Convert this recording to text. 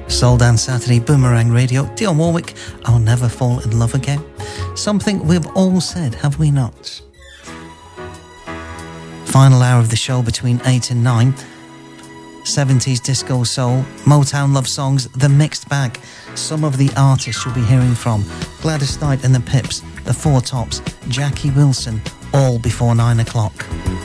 Soul Dance Saturday, Boomerang Radio, Dionne Warwick, I'll Never Fall in Love Again. Something we've all said, have we not? Final hour of the show between 8 and 9. 70s disco soul, Motown love songs, the mixed bag. Some of the artists you'll be hearing from: Gladys Knight and the Pips, the Four Tops, Jackie Wilson, all before 9 o'clock.